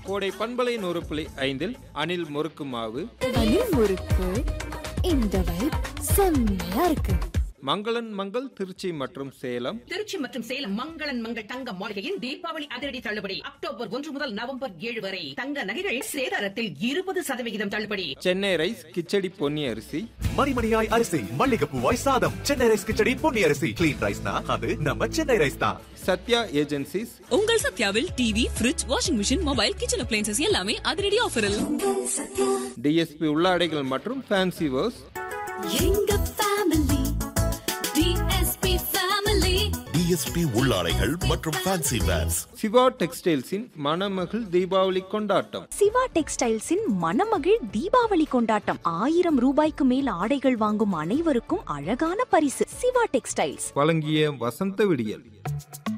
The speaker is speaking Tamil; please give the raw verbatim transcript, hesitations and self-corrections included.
கோடை பண்பலை நூறு புள்ளி ஐந்தில் அணில் முறுக்கு மாவு. அணில் முறுக்கு இந்த வைப் செம்மையா இருக்கு. மங்களன் மங்கள் திருச்சி மற்றும் சேலம். திருச்சி மற்றும் சேலம் மங்களன் மங்கள் தங்க மாளிகையின் தீபாவளி அதிரடி தள்ளுபடி அக்டோபர் ஒன்று முதல் நவம்பர் ஏழு வரை. தங்க நகைகள் சேதாரத்தில் இருபது சதவிகிதம் தள்ளுபடி. சென்னை ரைஸ் கிச்சடி பொன்னி அரிசி. மணிமணியாய் அரிசி, மல்லிகைப்பூவாய் சாதம். சென்னை ரைஸ் கிச்சடி பொன்னி அரிசி. கிளீன் ரைஸ்னா அது நம்ம சென்னை ரைஸ் தான். சத்யா ஏஜென்சிஸ். உங்கள் சத்யாவில் TV, fridge, washing machine, mobile, kitchen appliances எல்லாமே அதிரடி ஆஃபரில். டிஎஸ்பி உள்ளாடைகள் மற்றும் ஃபேன்சி வேர்ஸ். டிஎஸ்பி உள்ளாடைகள் மற்றும் ஃபேன்சி வேர்ஸ். சிவா டெக்ஸ்டைல்ஸின் மணமகள் தீபாவளி கொண்டாட்டம். சிவா டெக்ஸ்டைல்ஸின் மணமகிழ் தீபாவளி கொண்டாட்டம். ஆயிரம் ரூபாய்க்கு மேல் ஆடைகள் வாங்கும் அனைவருக்கும் அழகான பரிசு. சிவா டெக்ஸ்டைல்ஸ் வழங்கிய வசந்த விடியல்.